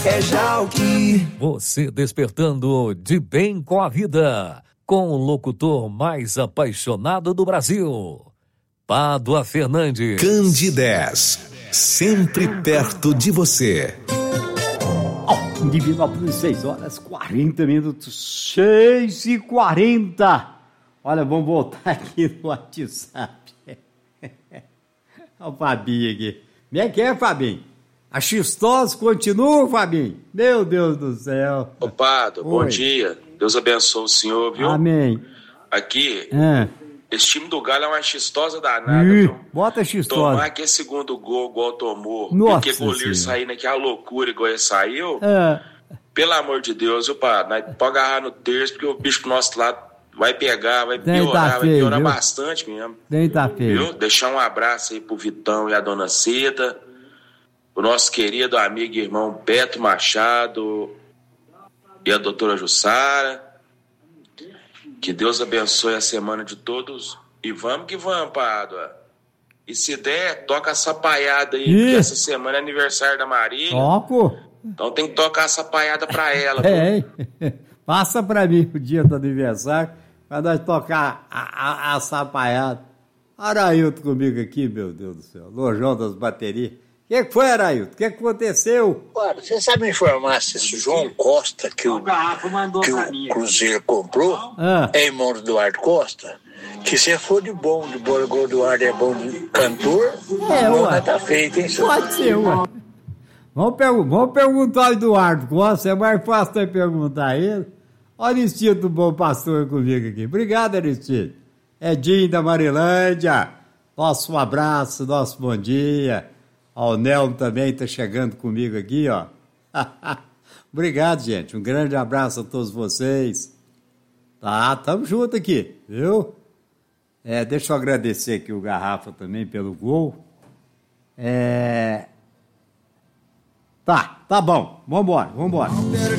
é Jalki. Você despertando de bem com a vida, com o locutor mais apaixonado do Brasil, Pádua Fernandes. Candidez, sempre perto de você. Divinópolis, 6 horas 40 minutos, 6h40. Olha, vamos voltar aqui no WhatsApp. Olha o Fabinho aqui. Como é que é, Fabinho? A xistose continua, Fabinho? Meu Deus do céu. Ô, Pádua, bom dia. Deus abençoe o senhor, viu? Amém. Aqui, esse time do Galo é uma xistosa danada, Ih, viu? bota a xistose. Tomar aquele segundo gol igual tomou, Nossa porque goleiro Senhora. saindo aqui, a loucura igual ele saiu. Pelo amor de Deus, viu, Pádua? Nós pode agarrar no terço, porque o bicho pro nosso lado vai pegar, vai Nem piorar, tá vai feio, piorar viu? bastante mesmo. Nem tá feio. Viu? Deixar um abraço aí pro Vitão e a dona Cida, o nosso querido amigo e irmão Beto Machado e a doutora Jussara. Que Deus abençoe a semana de todos. E vamos que vamos, Pádua. E se der, toca essa paiada aí, porque essa semana é aniversário da Marília. Toco. Então tem que tocar essa paiada pra ela. Passa pra mim o dia do aniversário, pra nós tocar a sapaiada. Arailton comigo aqui, meu Deus do céu. Lojão das baterias. O que foi, Arailton? O que aconteceu? Claro, você sabe me informar se esse João Costa que o Cruzeiro comprou é irmão do Eduardo Costa? Que se for de bom, de boa, igual o Eduardo é bom de cantor, ué. tá feito, hein, senhor? Pode ser, ué. Vamos perguntar ao Eduardo Costa, é mais fácil de perguntar a ele. Olha Aristide do Bom Pastor comigo aqui. Obrigado, Aristide. Edinho da Marilândia, nosso abraço, nosso bom dia. Ó, o Nelmo também está chegando comigo aqui, ó. Obrigado, gente. Um grande abraço a todos vocês. Tá, tamo junto aqui, viu? Deixa eu agradecer aqui o Garrafa também pelo gol. Tá bom. Vambora.